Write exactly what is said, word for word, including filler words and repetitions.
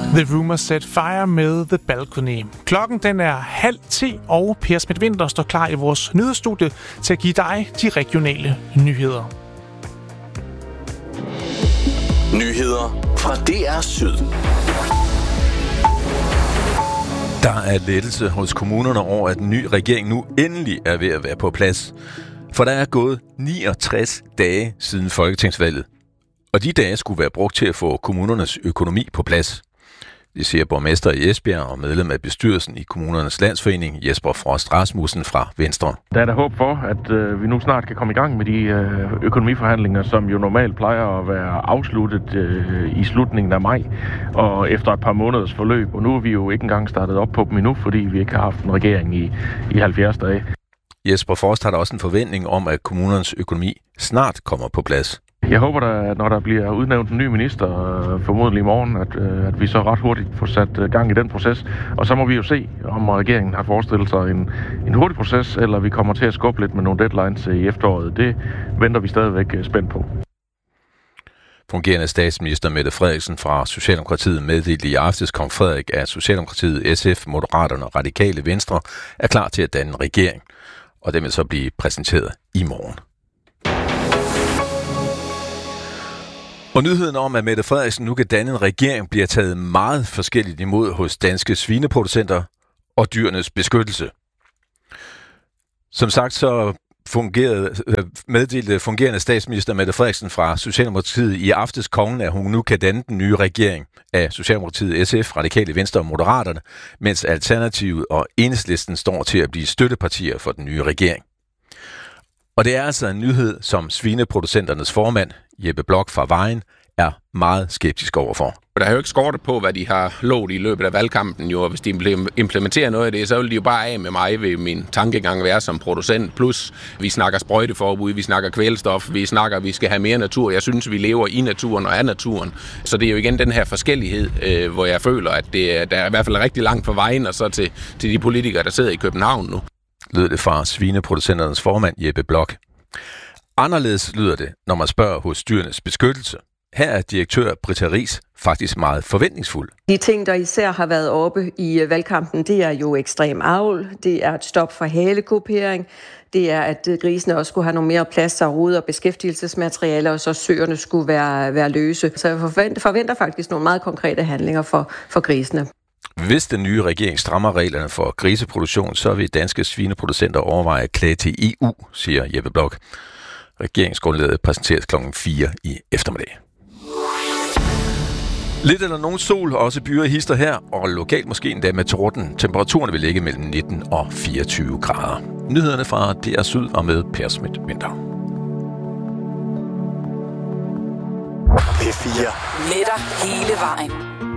The Rumor Set Fire med The Balcony. Klokken den er halv ti, og Per Schmidt-Winther står klar i vores nyhedsstudie til at give dig de regionale nyheder. Nyheder fra D R Syd. Der er lettelse hos kommunerne over, at den nye regering nu endelig er ved at være på plads. For der er gået niogtres dage siden folketingsvalget. Og de dage skulle være brugt til at få kommunernes økonomi på plads. Det siger borgmester i Esbjerg og medlem af bestyrelsen i Kommunernes Landsforening, Jesper Frost Rasmussen fra Venstre. Der er der håb for, at øh, vi nu snart kan komme i gang med de øh, økonomiforhandlinger, som jo normalt plejer at være afsluttet øh, i slutningen af maj, og efter et par måneders forløb. Og nu er vi jo ikke engang startet op på dem endnu, fordi vi ikke har haft en regering i, i halvfjerds dage. Jesper Frost har da også en forventning om, at kommunernes økonomi snart kommer på plads. Jeg håber da, at når der bliver udnævnt en ny minister, formodentlig i morgen, at, at vi så ret hurtigt får sat gang i den proces. Og så må vi jo se, om regeringen har forestillet sig en, en hurtig proces, eller vi kommer til at skubbe lidt med nogle deadlines i efteråret. Det venter vi stadigvæk spændt på. Fungerende statsminister Mette Frederiksen fra Socialdemokratiet meddelte i aftes kong Frederik, at Socialdemokratiet, S F, Moderaterne og Radikale Venstre er klar til at danne en regering. Og den vil så blive præsenteret i morgen. Og nyheden om, at Mette Frederiksen nu kan danne en regering, bliver taget meget forskelligt imod hos danske svineproducenter og dyrenes beskyttelse. Som sagt, så fungerede, meddelte fungerende statsminister Mette Frederiksen fra Socialdemokratiet i aftes kongen, at hun nu kan danne den nye regering af Socialdemokratiet, S F, Radikale Venstre og Moderaterne, mens Alternativet og Enhedslisten står til at blive støttepartier for den nye regering. Og det er altså en nyhed, som svineproducenternes formand, Jeppe Bloch fra Vejen, er meget skeptisk overfor. Der er jo ikke skortet på, hvad de har lovet i løbet af valgkampen. Jo. Hvis de implementerer noget af det, så vil de jo bare af med mig ved min tankegang være som producent. Plus, vi snakker sprøjteforbud, vi snakker kvælstof, vi snakker, at vi skal have mere natur. Jeg synes, vi lever i naturen og af naturen. Så det er jo igen den her forskellighed, øh, hvor jeg føler, at det, der er i hvert fald rigtig langt på vejen, og så til, til de politikere, der sidder i København nu. Lød det fra svineproducenternes formand, Jeppe Bloch. Anderledes lyder det, når man spørger hos dyrenes beskyttelse. Her er direktør Britta Riis faktisk meget forventningsfuld. De ting, der især har været oppe i valgkampen, det er jo ekstrem avl, det er et stop for halekupering, det er, at grisene også skulle have nogle mere plads og rode og beskæftigelsesmaterialer, og så søerne skulle være, være løse. Så jeg forventer, forventer faktisk nogle meget konkrete handlinger for, for grisene. Hvis den nye regering strammer reglerne for griseproduktion, så vil danske svineproducenter overveje at klage til E U, siger Jeppe Bloch. Regeringsgrundlaget præsenteres klokken fire i eftermiddag. Lidt eller nogen sol, også byer hister her, og lokalt måske endda med torden. Temperaturen vil ligge mellem nitten og fireogtyve grader. Nyhederne fra D R Syd og med Per Schmidt-Winther. P fire. Med dig hele vejen.